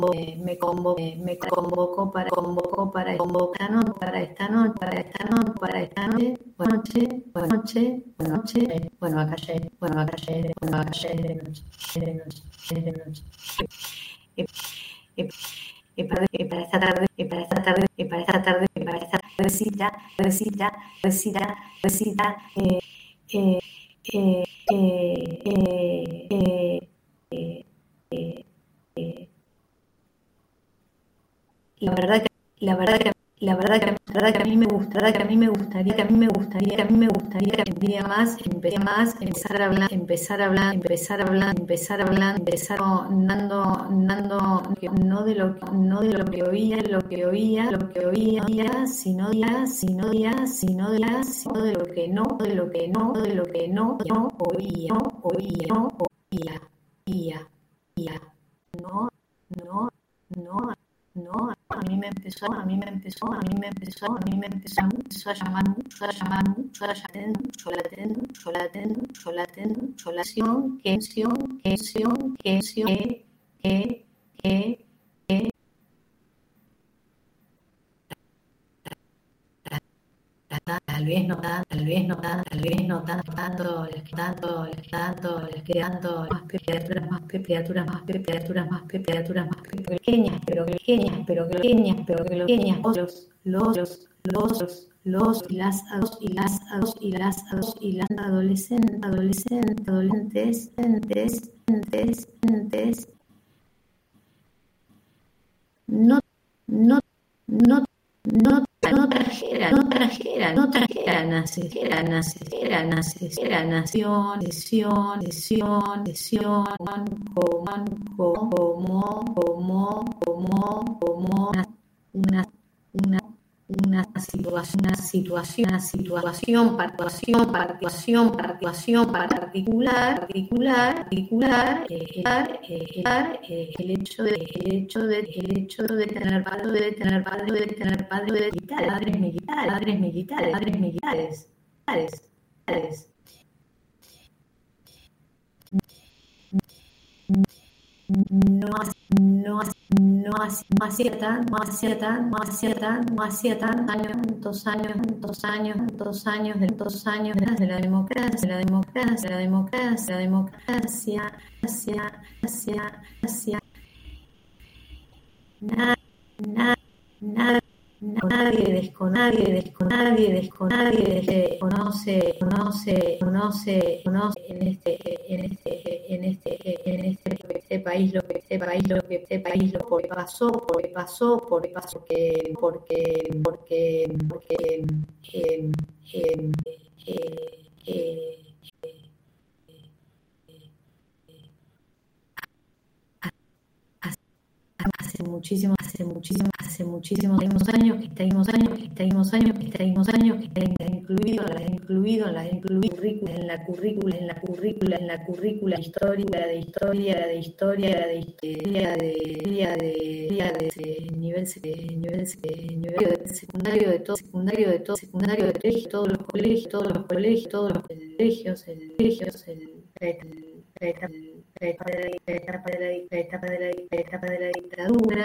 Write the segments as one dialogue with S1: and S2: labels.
S1: convoco para esta noche, buenas noches, acá de noche. Para esta tardecita, la verdad que a mí me gustaría empezar hablando, no de lo que oía, sino de lo que no oía. No, a mí me empezó a llamar mucho la atención que tal vez no tanto más pequeñas, pero los y las adolescentes no trajeran como una situación particular, el hecho de tener padres militares. No hacía tantos años de la democracia. Nadie desconoce en este país lo que pasó hace muchísimos años que está incluido en la currícula de historia de nivel secundario de todos los colegios, la etapa de la dictadura.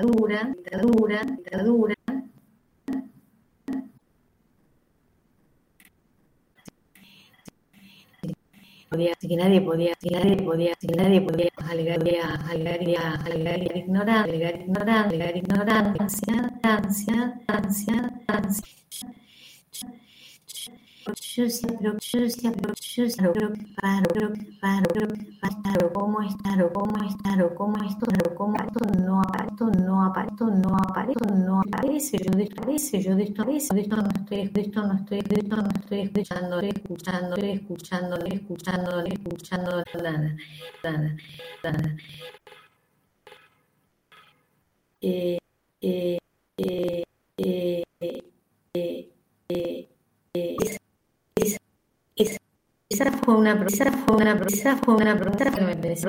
S1: Así que nadie podía alegar ignorancia. Yo decía, ¿cómo esto no aparece? Yo de esto no estoy escuchando nada. Esa fue una pregunta que me empecé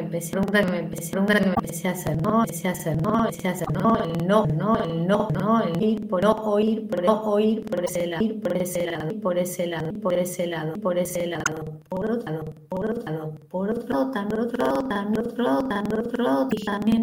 S1: a hacer, ¿no? El ir por ese lado. Por otro lado, y también